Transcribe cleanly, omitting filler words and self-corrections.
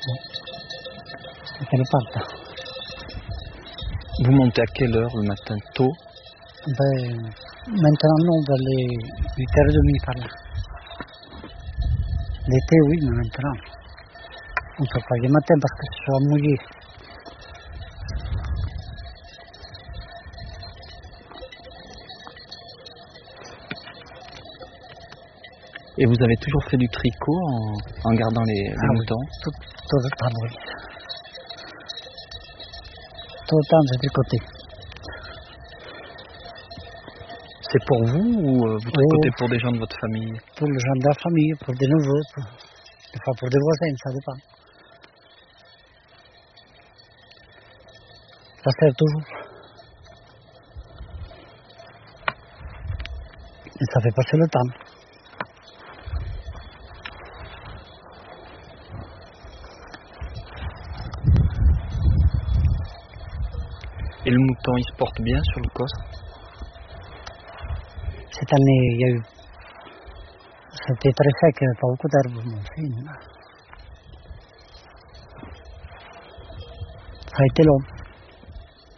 et qu'elle parte. Vous montez à quelle heure le matin? Tôt? Maintenant non, vers les 8h30 par là. L'été oui, mais maintenant on ne peut pas le matin parce que ce soit mouillé. Et vous avez toujours fait du tricot en gardant les moutons? Oui, tout le temps, oui. Tout le temps, j'ai tricoté. C'est pour vous ou vous tricotez pour des gens de votre famille? Pour les gens de la famille, pour des neveux, des fois pour des voisins, ça dépend. Ça sert toujours. Et ça fait passer le temps. Et le mouton, il se porte bien sur le Cosne? Cette année, il y a eu... C'était très sec, il n'y avait pas beaucoup d'herbes. Ça a été long.